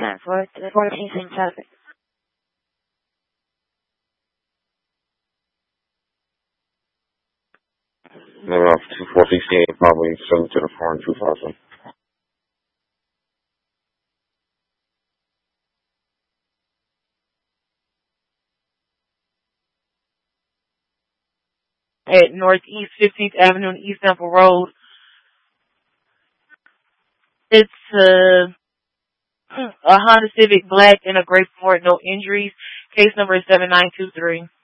10 for the 14 same traffic. No, 2468, probably 7 to the 4 and 2000. At Northeast 15th Avenue and East Temple Road. It's a Honda Civic Black and a gray Ford, no injuries. Case number is 7923.